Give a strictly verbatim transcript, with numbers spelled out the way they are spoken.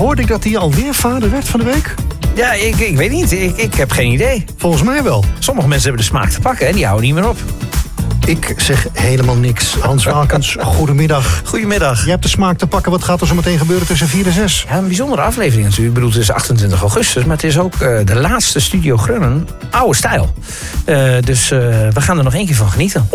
Hoorde ik dat hij alweer vader werd van de week? Ja, ik, ik weet niet. Ik, ik heb geen idee. Volgens mij wel. Sommige mensen hebben de smaak te pakken en die houden niet meer op. Ik zeg helemaal niks. Hans Walkens, goedemiddag. Goedemiddag. Je hebt de smaak te pakken. Wat gaat er zo meteen gebeuren tussen vier en zes? Ja, een bijzondere aflevering natuurlijk. Ik bedoel, het is achtentwintig augustus, maar het is ook uh, de laatste Studio Grunnen oude stijl. Uh, dus uh, we gaan er nog één keer van genieten.